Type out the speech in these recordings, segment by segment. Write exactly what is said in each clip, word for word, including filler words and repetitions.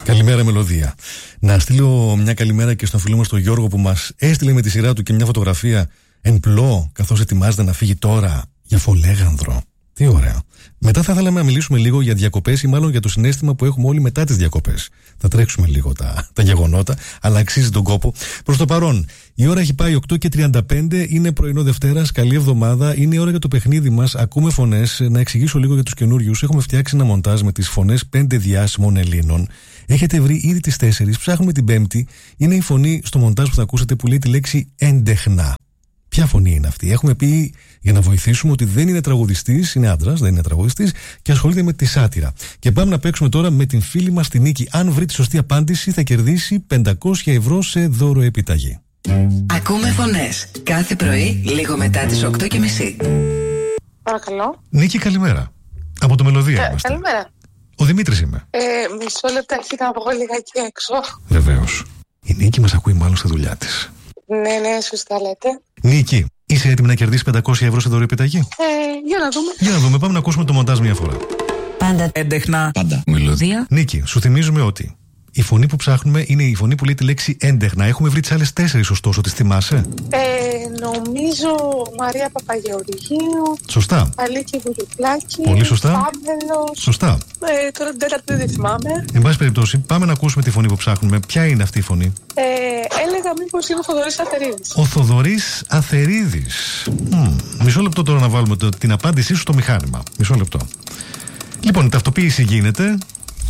Καλημέρα, Μελωδία. Να στείλω μια καλημέρα και στον φίλο μας τον Γιώργο που μας έστειλε με τη σειρά του και μια φωτογραφία εν πλώ καθώς ετοιμάζεται να φύγει τώρα για Φολέγανδρο. Τι ωραία. Μετά θα ήθελα να μιλήσουμε λίγο για διακοπές ή μάλλον για το συναίσθημα που έχουμε όλοι μετά τις διακοπές. Θα τρέξουμε λίγο τα, τα γεγονότα, αλλά αξίζει τον κόπο. Προς το παρόν, η ώρα έχει πάει οκτώ και τριάντα πέντε, είναι πρωινό Δευτέρας, καλή εβδομάδα, είναι η ώρα για το παιχνίδι μας. Ακούμε φωνές, να εξηγήσω λίγο για τους καινούριους. Έχουμε φτιάξει ένα μοντάζ με τις φωνές πέντε διάσημων Ελλήνων. Έχετε βρει ήδη τις τέσσερις, ψάχνουμε την πέμπτη. Είναι η φωνή στο μοντάζ που θα ακούσετε που λέει τη λέξη έντεχνα. Ποια φωνή είναι αυτή? Έχουμε πει για να βοηθήσουμε ότι δεν είναι τραγουδιστής, είναι άντρας, δεν είναι τραγουδιστής και ασχολείται με τη σάτυρα. Και πάμε να παίξουμε τώρα με την φίλη μας την Νίκη. Αν βρει τη σωστή απάντηση, θα κερδίσει πεντακόσια ευρώ σε δώρο επιταγή. Ακούμε φωνές κάθε πρωί, λίγο μετά τις οκτώ και μισή. Παρακαλώ. Νίκη, καλημέρα. Από το Μελωδία Ε, είμαστε. καλημέρα. Ο Δημήτρης είμαι. Ε, μισό λεπτάκι να βγω λιγάκι έξω. Βεβαίως. Η Νίκη μας ακούει μάλλον στη δουλειά της. Ναι, ναι, σωστά λέτε. Νίκη, είσαι έτοιμη να κερδίσεις πεντακόσια ευρώ σε δώρο επιταγή? Ε, για να δούμε. Για να δούμε, πάμε να ακούσουμε το μοντάζ μια φορά. Πάντα έντεχνα. Πάντα μελωδία. Νίκη, σου θυμίζουμε ότι η φωνή που ψάχνουμε είναι η φωνή που λέει τη λέξη έντεχνα. Έχουμε βρει τις άλλες τέσσερις, ωστόσο, τις θυμάσαι? Ε, νομίζω Μαρία Παπαγεωργίου. Σωστά. Αλίκη Βουλουπλάκη. Πολύ σωστά. Παύλος. Σωστά. Ε, τώρα την τέταρτη δεν τη θυμάμαι. Εν πάση περιπτώσει, πάμε να ακούσουμε τη φωνή που ψάχνουμε. Ποια είναι αυτή η φωνή? Ε, έλεγα μήπως είναι ο Θοδωρής Αθερίδης. Ο Θοδωρής Αθερίδης. Μ, μισό λεπτό τώρα να βάλουμε το, την απάντησή σου στο μηχάνημα. Μισό λεπτό. Λοιπόν, η ταυτοποίηση γίνεται.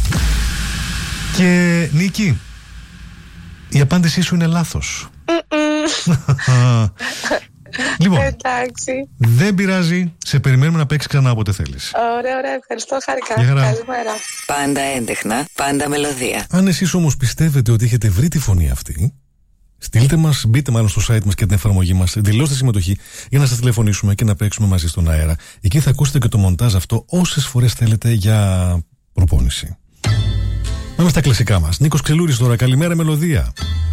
Και Νίκη, η απάντησή σου είναι λάθος. Λοιπόν, Εντάξει. δεν πειράζει. Σε περιμένουμε να παίξεις ξανά όποτε θέλεις. Ωραία, ωραία. Ευχαριστώ. Χάρηκα. Γεια χαρά. Καλημέρα. Πάντα έντεχνα, πάντα μελωδία. Αν εσείς όμως πιστεύετε ότι έχετε βρει τη φωνή αυτή, στείλτε μας, μπείτε μάλλον στο site μας και την εφαρμογή μας, δηλώστε συμμετοχή για να σας τηλεφωνήσουμε και να παίξουμε μαζί στον αέρα. Εκεί θα ακούσετε και το μοντάζ αυτό όσες φορές θέλετε για προπόνηση. Πάμε στα κλασικά μας. Νίκος Ξελούρης τώρα. Καλημέρα, Μελωδία.